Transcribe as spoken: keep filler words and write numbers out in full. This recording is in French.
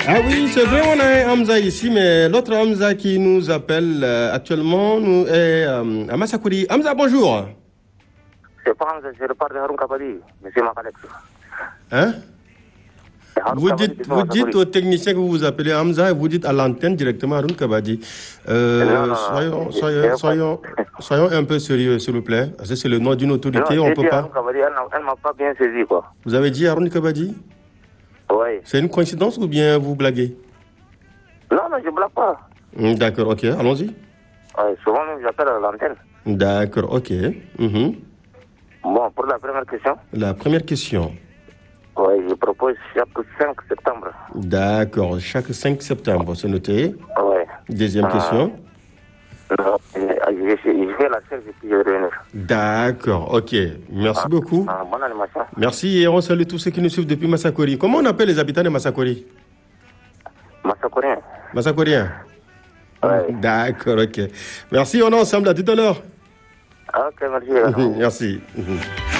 Ah oui, c'est vrai, on a un Hamza ici, mais l'autre Hamza qui nous appelle euh, actuellement nous est euh, à Massakouri. Hamza, bonjour. C'est pas Hamza, je repars de Haroun Kabadi, monsieur Makalex. Hein? Vous dites, vous dites aux techniciens que vous vous appelez Hamza et vous dites à l'antenne directement Haroun Kabadi. Euh, non, non, soyons, non, soyons, soyons, soyons un peu sérieux, s'il vous plaît. Parce que c'est le nom d'une autorité, non, on peut pas. Kabadi, elle, elle m'a pas bien saisi, quoi. Vous avez dit Haroun Kabadi? Oui. C'est une coïncidence ou bien vous blaguez? Non, non, je blague pas. D'accord, ok, allons-y. Oui, souvent même j'appelle à l'antenne. D'accord, ok. Mm-hmm. Bon, pour la première question. La première question. Oui, je propose chaque cinq septembre. D'accord, chaque cinq septembre, c'est noté. Oui. Deuxième euh, question. Non, je, je fais la chaise et puis je vais revenir. D'accord, ok. Merci ah, beaucoup. Ah, bonne animation. Merci et on salue tous ceux qui nous suivent depuis Massakouri. Comment on appelle les habitants de Massakouri? Massakorien. Massakorien. Oui. D'accord, ok. Merci, on est ensemble, à tout à l'heure. Ok, merci. Merci.